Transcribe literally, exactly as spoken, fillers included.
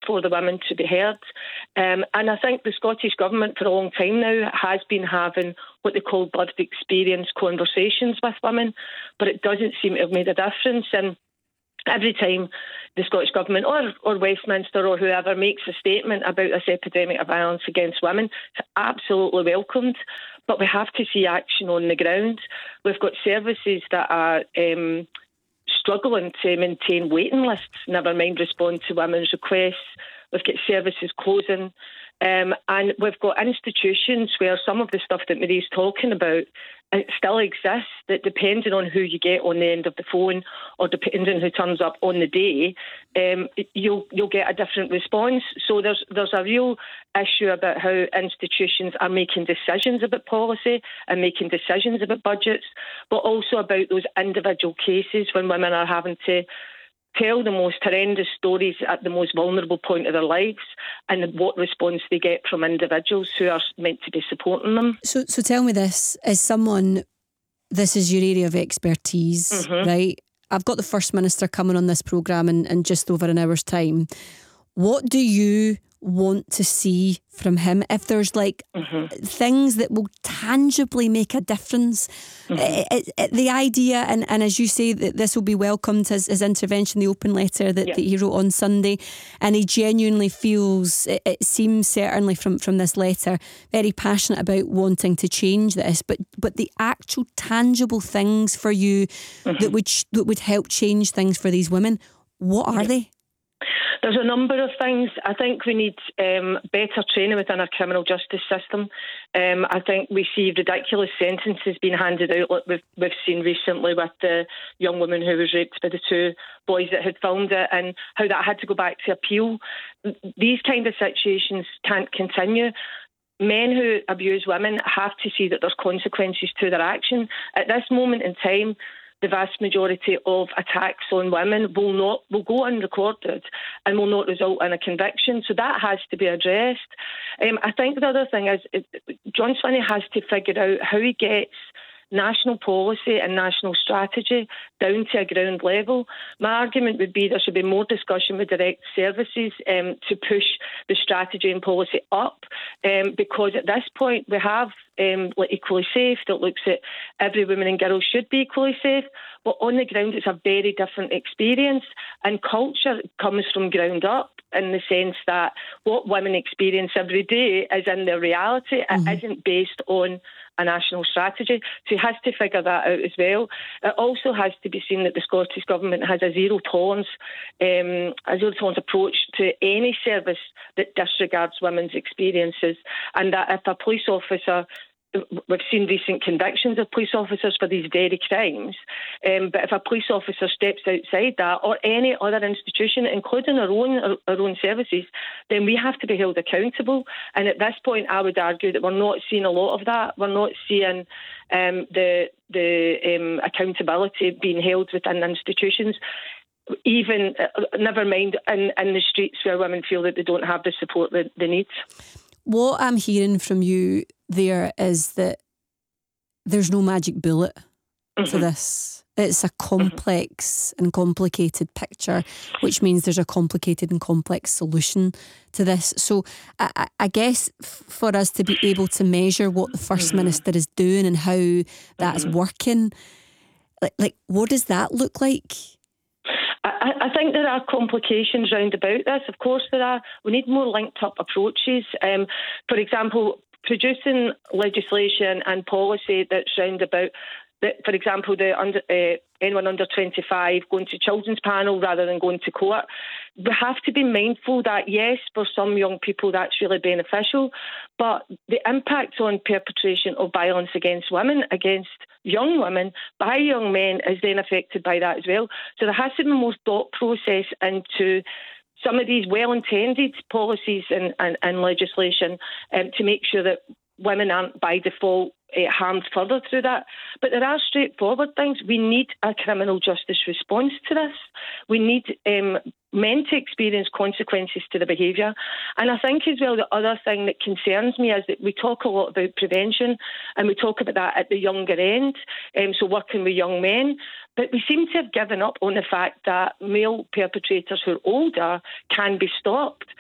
for the women to be heard. Um, and I think the Scottish Government for a long time now has been having what they call lived experience conversations with women, but it doesn't seem to have made a difference. And every time the Scottish Government or, or Westminster or whoever makes a statement about this epidemic of violence against women, it's absolutely welcomed. But we have to see action on the ground. We've got services that are um, struggling to maintain waiting lists, never mind respond to women's requests. We've got services closing. Um, and we've got institutions where some of the stuff that Marie's talking about it still exists, that depending on who you get on the end of the phone or depending on who turns up on the day, um, you'll you'll get a different response. So there's there's a real issue about how institutions are making decisions about policy and making decisions about budgets, but also about those individual cases when women are having to tell the most horrendous stories at the most vulnerable point of their lives, and what response they get from individuals who are meant to be supporting them. So, so tell me this, as someone, this is your area of expertise, mm-hmm. right? I've got the First Minister coming on this programme in, in just over an hour's time. What do you want to see from him? If there's like mm-hmm. things that will tangibly make a difference, mm-hmm. it, it, it, the idea, and, and as you say, that this will be welcomed, his, his intervention, the open letter that, yeah. that he wrote on Sunday, and he genuinely feels, it, it seems certainly from, from this letter, very passionate about wanting to change this, but but the actual tangible things for you mm-hmm. that would that would help change things for these women, what are yeah. they? There's a number of things. I think we need um, better training within our criminal justice system. Um, I think we see ridiculous sentences being handed out, like we've, we've seen recently with the young woman who was raped by the two boys that had filmed it, and how that had to go back to appeal. These kind of situations can't continue. Men who abuse women have to see that there's consequences to their action. At this moment in time, the vast majority of attacks on women will not will go unrecorded and will not result in a conviction. So that has to be addressed. Um, I think the other thing is John Swinney has to figure out how he gets national policy and national strategy down to a ground level. My argument would be there should be more discussion with direct services um, to push the strategy and policy up, um, because at this point we have um, like Equally Safe that looks at every woman and girl should be equally safe, but on the ground it's a very different experience, and culture comes from ground up in the sense that what women experience every day is in their reality. Mm-hmm. It isn't based on a national strategy. So he has to figure that out as well. It also has to be seen that the Scottish Government has a zero tolerance, um, a zero tolerance approach to any service that disregards women's experiences, and that if a police officer, we've seen recent convictions of police officers for these very crimes, um, but if a police officer steps outside that, or any other institution, including our own our, our own services, then we have to be held accountable. And at this point, I would argue that we're not seeing a lot of that. We're not seeing um, the the um, accountability being held within institutions. Even, uh, never mind in, in the streets where women feel that they don't have the support that they need. What I'm hearing from you there is that there's no magic bullet mm-hmm. for this. It's a complex mm-hmm. and complicated picture, which means there's a complicated and complex solution to this. So I, I guess for us to be able to measure what the First mm-hmm. Minister is doing and how that's mm-hmm. working, like, like what does that look like? I, I think there are complications round about this. Of course there are. We need more linked up approaches. Um, for example, producing legislation and policy that's round about, the, for example, the under, uh, anyone under twenty-five going to children's panel rather than going to court. We have to be mindful that, yes, for some young people that's really beneficial, but the impact on perpetration of violence against women, against young women, by young men, is then affected by that as well. So there has to be more thought process into some of these well-intended policies and, and, and legislation um, to make sure that women aren't by default uh, harmed further through that. But there are straightforward things. We need a criminal justice response to this. We need um, men to experience consequences to the behaviour. And I think as well the other thing that concerns me is that we talk a lot about prevention, and we talk about that at the younger end, um, so working with young men. But we seem to have given up on the fact that male perpetrators who are older can be stopped.